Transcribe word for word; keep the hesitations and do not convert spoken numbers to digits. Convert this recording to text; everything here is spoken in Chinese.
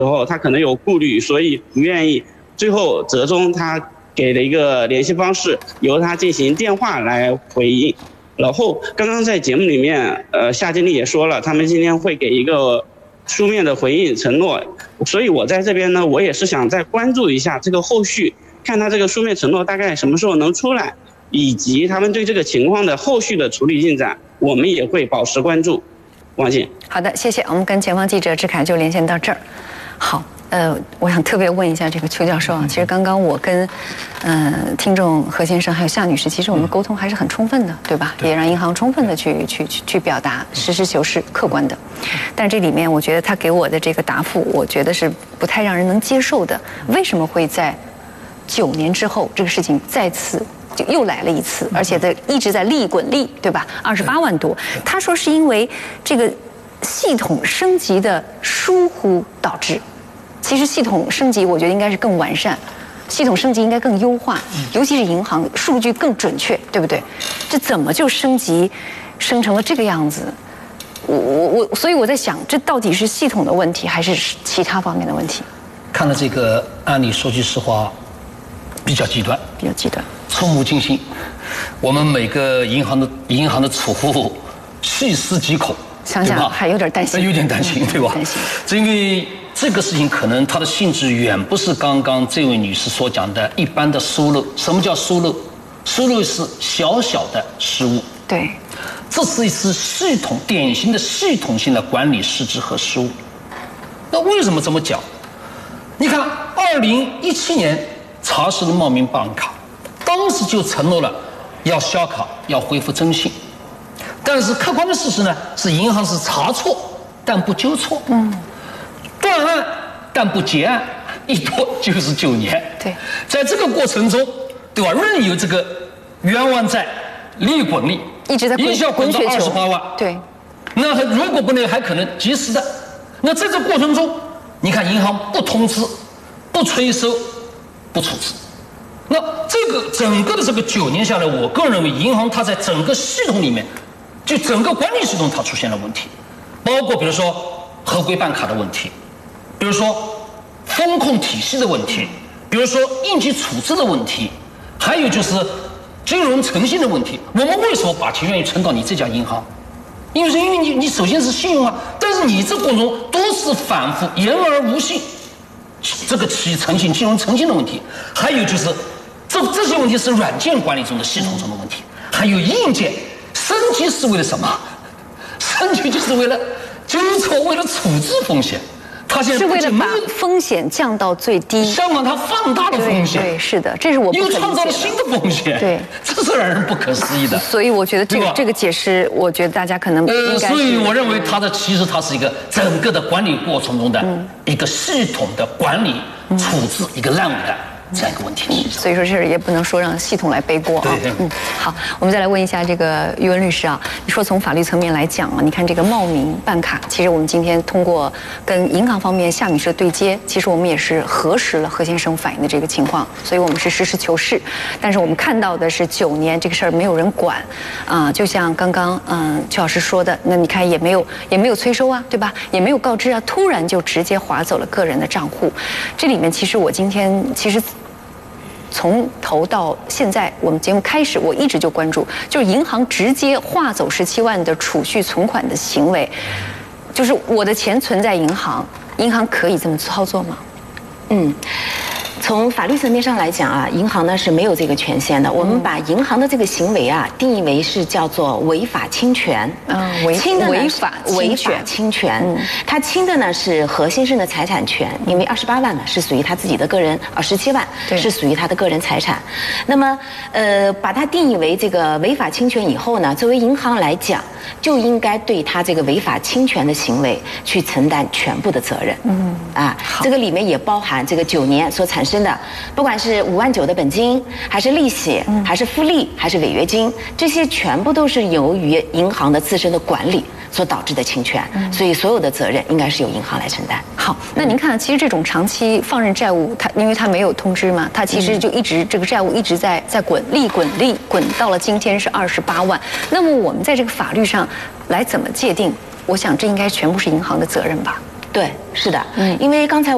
候，他可能有顾虑，所以不愿意。最后折中他给了一个联系方式，由他进行电话来回应。然后刚刚在节目里面，呃，夏经理也说了，他们今天会给一个书面的回应承诺。所以我在这边呢，我也是想再关注一下这个后续，看他这个书面承诺大概什么时候能出来，以及他们对这个情况的后续的处理进展，我们也会保持关注。王静， 好的，谢谢。我们跟前方记者志凯就连线到这儿。好，呃，我想特别问一下这个邱教授啊，其实刚刚我跟，呃，听众何先生还有夏女士，其实我们沟通还是很充分的，对吧？也让银行充分的去去去去表达，实事求是、客观的。但这里面，我觉得他给我的这个答复，我觉得是不太让人能接受的。为什么会在九年之后，这个事情再次？就又来了一次，而且在一直在利滚利，对吧？二十八万多。他说是因为这个系统升级的疏忽导致。其实系统升级，我觉得应该是更完善，系统升级应该更优化，尤其是银行数据更准确，对不对？这怎么就升级升成了这个样子？我我我，所以我在想，这到底是系统的问题，还是其他方面的问题？ 看了这个案例，说句实话，比较极端， 比较极端。 触目惊心，我们每个银行的银行的储户细思极恐， 想想还有点担心， 有点担心，对吧？ 担心， 这因为这个事情可能它的性质远不是刚刚这位女士所讲的一般的疏漏。什么叫疏漏？疏漏是小小的失误， 对， 这是一次系统典型的系统性的管理失职和失误。那为什么这么讲？你看，二零一七年查实的冒名办卡。当时就承诺了要销卡，要恢复征信，但是客观的事实呢是银行是查错但不纠错，嗯，断案但不结案，一拖就是九年。 对， 在这个过程中，对吧？任由这个冤枉债利滚利， 一直在一下滚到二十八万。 对， 那如果不能还可能及时的。那在这过程中，你看银行不通知、不催收、不处置。那这个整个的这个九年下来，我个人认为银行它在整个系统里面，就整个管理系统它出现了问题，包括比如说合规办卡的问题，比如说风控体系的问题，比如说应急处置的问题，还有就是金融诚信的问题。我们为什么把钱愿意存到你这家银行？因为是因为你你首先是信用啊，但是你这过程中多次反复言而无信，这个起诚信、金融诚信的问题，还有就是。这这些问题是软件管理中的系统中的问题，还有硬件升级是为了什么？升级就是为了纠错，为了处置风险。它现在是为了把风险降到最低， 香港它放大了风险， 对，对是的，这是我不可理解的， 又创造了新的风险， 对， 这是让人不可思议的。 所以我觉得这个这个解释，我觉得大家可能应该。 呃，所以我认为它的其实它是一个整个的管理过程中的一个系统的管理、嗯、处置一个烂尾的。这样一个问题， 所以说这也不能说让系统来背锅啊。嗯，好，我们再来问一下这个于文律师啊，你说从法律层面来讲啊，你看这个冒名办卡，其实我们今天通过跟银行方面夏女士对接，其实我们也是核实了何先生反映的这个情况，所以我们是实事求是。但是我们看到的是九年这个事儿没有人管啊、呃，就像刚刚嗯邱老师说的，那你看也没有也没有催收啊，对吧？也没有告知啊，突然就直接划走了个人的账户。这里面其实我今天其实。从头到现在，我们节目开始，我一直就关注，就是银行直接划走十七万的储蓄存款的行为，就是我的钱存在银行，银行可以这么操作吗？ 嗯。从法律层面上来讲啊，银行呢是没有这个权限的。我们把银行的这个行为啊定义为是叫做违法侵权。 嗯，违侵的违法违法侵权。嗯，他侵的呢是何先生的财产权，因为二十八万呢是属于他自己的个人，呃十七万是属于他的个人财产。那么呃把它定义为这个违法侵权以后呢，作为银行来讲，就应该对他这个违法侵权的行为去承担全部的责任。嗯，啊，这个里面也包含这个九年所产生。真的，不管是五万九的本金，还是利息，还是复利，还是违约金，这些全部都是由于银行的自身的管理所导致的侵权，所以所有的责任应该是由银行来承担。 好，那您看，其实这种长期放任债务，它因为它没有通知嘛，它其实就一直这个债务一直在在滚，利滚利，滚到了今天是二十八万。那么我们在这个法律上来怎么界定？我想这应该全部是银行的责任吧？ 对，是的，嗯，因为刚才。